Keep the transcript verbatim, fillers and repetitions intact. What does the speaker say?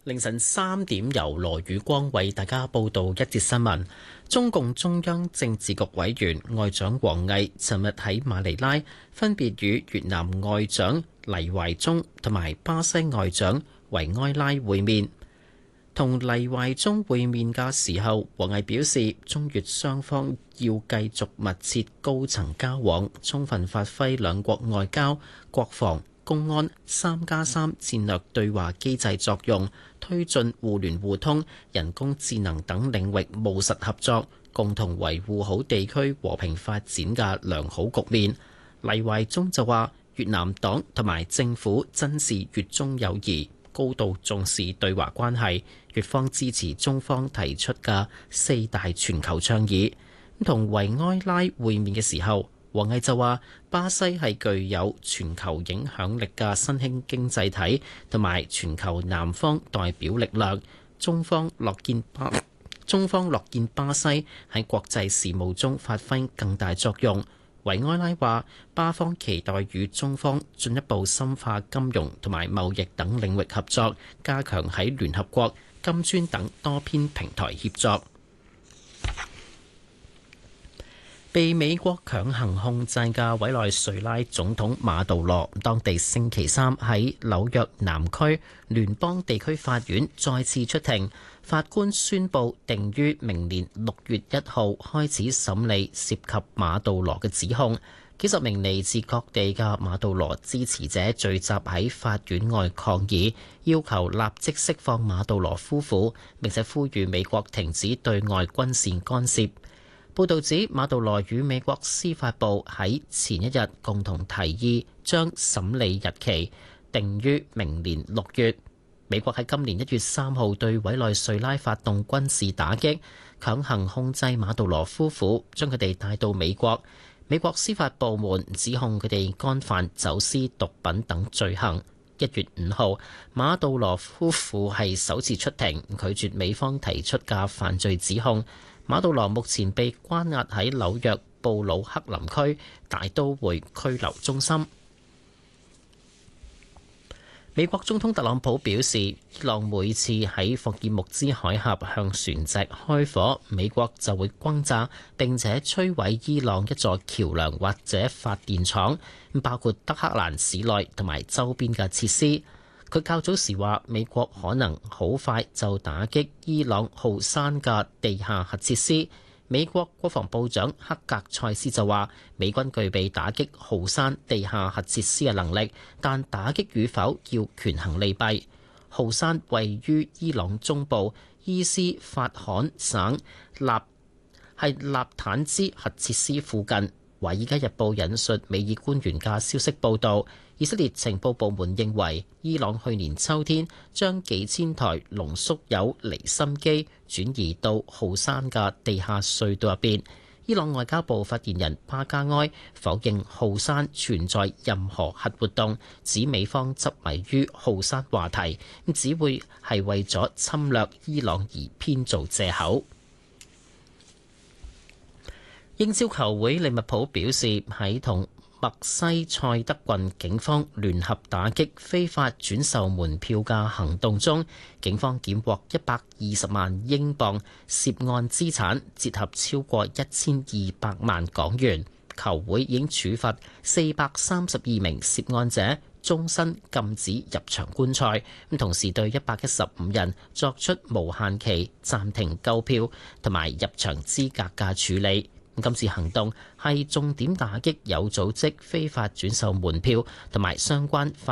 凌晨三點，由羅宇光為大家報道一節新聞。中共中央政治局委員外長王毅尋日喺馬尼拉分別與越南外長黎懷忠同埋巴西外長維埃拉會面。同黎懷忠會面嘅時候，王毅表示，中越雙方要繼續密切高層交往，充分發揮兩國外交、國防、公安三加三戰略對話機制作用，推進互聯互通、人工智能等領域務實合作，共同維護好地區和平發展嘅良好局面。黎懷忠就話，越南黨同埋政府珍視越中友誼，高度重視對華關係，越方支持中方提出嘅四大全球倡議。同維埃拉會面嘅時候，王毅就話，巴西係具有全球影響力嘅新興經濟體同埋全球南方代表力量，中方樂見巴中方樂見巴西喺國際事務中發揮更大作用。維埃拉話，巴方期待與中方進一步深化金融同埋貿易等領域合作，加強喺聯合國、金磚等多邊平台協作。被美國強行控制嘅委內瑞拉總統馬杜羅，當地星期三喺紐約南區聯邦地區法院再次出庭，法官宣布定於明年六月一號開始審理涉及馬杜羅嘅指控。幾十名嚟自各地嘅馬杜羅支持者聚集喺法院外抗議，要求立即釋放馬杜羅夫婦，並且呼籲美國停止對外軍事干涉。報道指，馬杜羅與美國司法部喺前一日共同提議將審理日期定於明年六月。美國喺今年一月三號對委內瑞拉發動軍事打擊，強行控制馬杜羅夫婦，將佢哋帶到美國。美國司法部門指控佢哋干犯走私毒品等罪行。一月五號，馬杜羅夫婦係首次出庭，拒絕美方提出嘅犯罪指控。馬杜羅目前被關押喺紐約布魯克林區大都會拘留中心。美國總統特朗普表示，伊朗每次喺霍爾木茲海峽向船隻開火，美國就會轟炸並且摧毀伊朗一座橋樑或者發電廠，包括德黑蘭市內同埋周邊嘅設施。佢較早時話，美國可能好快就打擊伊朗浩山嘅地下核設施。美國國防部長克格塞斯就話，美軍具備打擊浩山地下核設施嘅能力，但打擊與否要權衡利弊。浩山位於伊朗中部伊斯法罕省納係納坦茲核設施附近。《華爾街日報》引述美爾官員嘅消息報導，以色列情報部門認為，伊朗去年秋天將幾千台濃縮鈾離心機轉移到浩山嘅地下隧道入邊。伊朗外交部發言人巴加埃否認浩山存在任何核活動，指美方執迷於浩山話題，只會係為咗侵略伊朗而編造藉口。英超球會利物浦表示，喺同墨西塞德郡警方聯合打擊非法轉售門票嘅行動中，警方檢獲一百二十萬英鎊涉案資產，折合超過一千二百萬港元。球會已經處罰四百三十二名涉案者，終身禁止入場觀賽，咁同時對一百一十五人作出無限期暫停購票同埋入場資格嘅處理。今次行動係重點打擊有組織非法轉售門票同埋相關